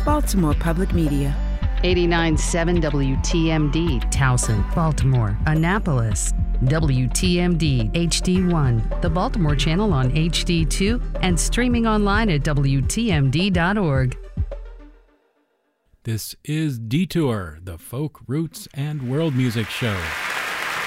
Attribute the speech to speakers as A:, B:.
A: Baltimore Public Media.
B: 89.7 WTMD,
C: Towson, Baltimore, Annapolis. WTMD HD1, the Baltimore channel on HD2, and streaming online at WTMD.org.
D: This is Detour, the folk roots and world music show.